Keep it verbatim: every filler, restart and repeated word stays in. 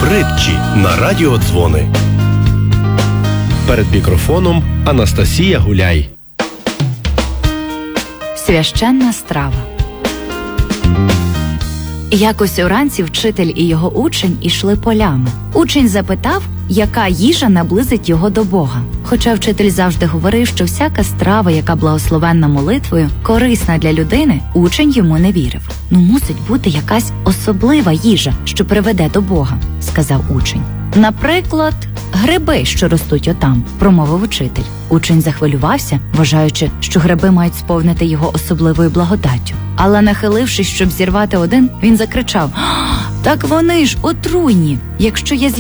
Притчі на радіодзвони. Перед мікрофоном Анастасія Гуляй. Священна страва. Якось уранці вчитель і його учень ішли полями. Учень запитав, яка їжа наблизить його до Бога. Хоча вчитель завжди говорив, що всяка страва, яка благословенна молитвою, корисна для людини, учень йому не вірив. «Ну, мусить бути якась особлива їжа, що приведе до Бога», – сказав учень. «Наприклад, гриби, що ростуть отам», – промовив учитель. Учень захвилювався, вважаючи, що гриби мають сповнити його особливою благодаттю. Але нахилившись, щоб зірвати один, він закричав: «Так вони ж отруйні! Якщо я